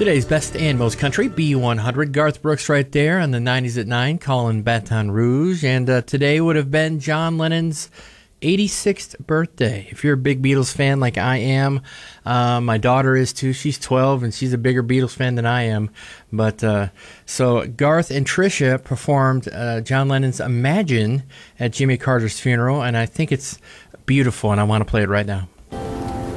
Today's best and most country, B100. Garth Brooks right there on the 90s at 9, calling Baton Rouge. And today would have been John Lennon's 86th birthday. If you're a big Beatles fan like I am, my daughter is too. She's 12 and she's a bigger Beatles fan than I am. But so Garth and Tricia performed John Lennon's Imagine at Jimmy Carter's funeral, and I think it's beautiful, and I want to play it right now.